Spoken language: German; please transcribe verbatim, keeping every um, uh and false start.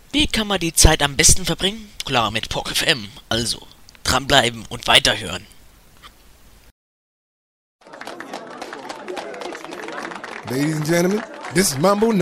Wie kann man die Zeit am besten verbringen? Klar, mit P O C F M. Also, dranbleiben und weiterhören. Ladies and gentlemen, this is Mambo